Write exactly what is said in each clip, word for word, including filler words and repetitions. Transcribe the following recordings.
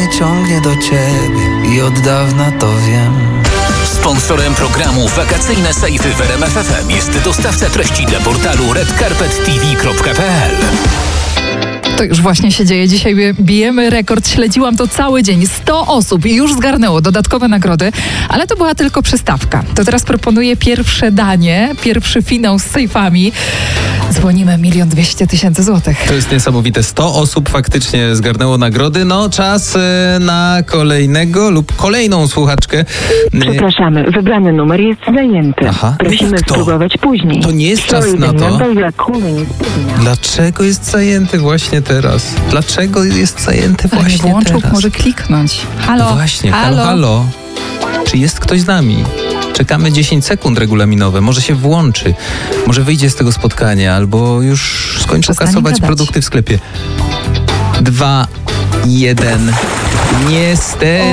ciągnie do ciebie i od dawna to wiem. Sponsorem programu Wakacyjne Sejfy w R M F F M jest dostawca treści dla portalu red carpet t v kropka p l. To już właśnie się dzieje. Dzisiaj bijemy rekord. Śledziłam to cały dzień. sto osób już zgarnęło dodatkowe nagrody, ale to była tylko przystawka. To teraz proponuję pierwsze danie, pierwszy finał z sejfami. Dzwonimy milion dwieście tysięcy złotych. To jest niesamowite. sto osób faktycznie zgarnęło nagrody. No, czas y, na kolejnego lub kolejną słuchaczkę. Przepraszamy, wybrany numer jest zajęty. Aha. Prosimy Kto? spróbować później. To nie jest czas Sorry, na to. Dlaczego jest zajęty właśnie teraz? Dlaczego jest zajęty Ale właśnie włączył, teraz? może kliknąć. Halo, No właśnie, halo, halo, halo. Czy jest ktoś z nami? Czekamy dziesięć sekund regulaminowe. Może się włączy. Może wyjdzie z tego spotkania, albo już skończą Przestanie kasować gadać. produkty w sklepie. Dwa, jeden. Niestety.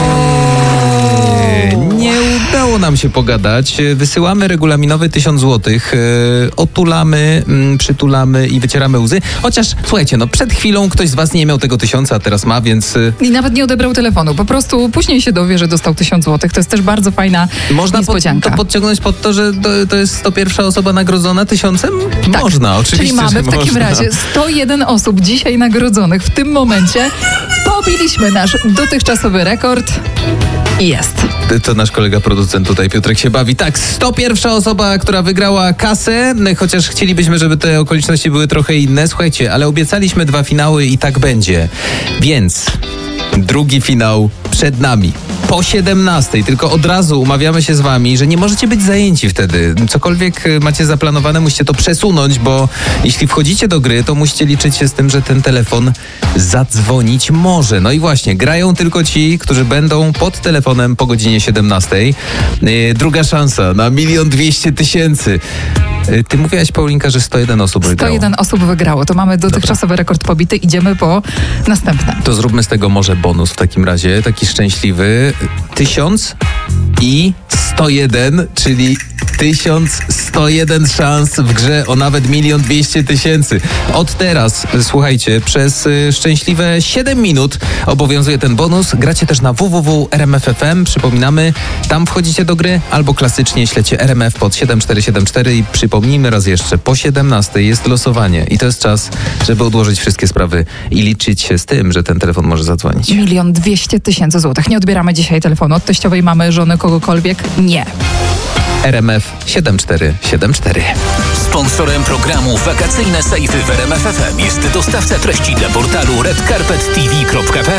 Nie udało nam się pogadać. Wysyłamy regulaminowy tysiąc złotych. Otulamy, przytulamy i wycieramy łzy. Chociaż, słuchajcie, no przed chwilą ktoś z was nie miał tego tysiąca, a teraz ma, więc... I nawet nie odebrał telefonu. Po prostu później się dowie, że dostał tysiąc złotych. To jest też bardzo fajna Można niespodzianka. pod, to podciągnąć pod to, że to, to jest sto pierwsza osoba nagrodzona tysiącem? Tak. Można, oczywiście, Czyli mamy że w takim można. razie sto jeden osób dzisiaj nagrodzonych. W tym momencie pobiliśmy nasz dotychczasowy rekord. I jest. To nasz kolega producent tutaj, Piotrek, się bawi. Tak, sto pierwsza osoba, która wygrała kasę, chociaż chcielibyśmy, żeby te okoliczności były trochę inne. Słuchajcie, ale obiecaliśmy dwa finały i tak będzie. Więc drugi finał przed nami. Po siedemnastej, tylko od razu umawiamy się z wami, że nie możecie być zajęci wtedy. Cokolwiek macie zaplanowane, musicie to przesunąć, bo jeśli wchodzicie do gry, to musicie liczyć się z tym, że ten telefon zadzwonić może. No i właśnie, grają tylko ci, którzy będą pod telefonem po godzinie siedemnastej. Yy, druga szansa na milion dwieście tysięcy. Yy, ty mówiłaś, Paulinka, że sto jeden osób wygrało. sto jeden osób wygrało. To mamy dotychczasowy Dobra. rekord pobity. Idziemy po następne. To zróbmy z tego może bonus w takim razie, taki szczęśliwy. Tysiąc i sto jeden, czyli tysiąc sto jeden szans w grze o nawet milion dwieście tysięcy. Od teraz, słuchajcie, przez y, szczęśliwe siedem minut obowiązuje ten bonus. Gracie też na w w w kropka r m f kropka f m. Przypominamy, tam wchodzicie do gry, albo klasycznie ślecie R M F pod siedem cztery siedem cztery i przypomnijmy raz jeszcze, po siedemnastej jest losowanie i to jest czas, żeby odłożyć wszystkie sprawy i liczyć się z tym, że ten telefon może zadzwonić. milion dwieście tysięcy złotych. Nie odbieramy dzisiaj telefonu od teściowej mamy, żony, kogokolwiek. Nie. R M F siedem cztery siedem cztery. Sponsorem programu Wakacyjne Sejfy w R M F F M jest dostawca treści dla portalu red carpet t v kropka p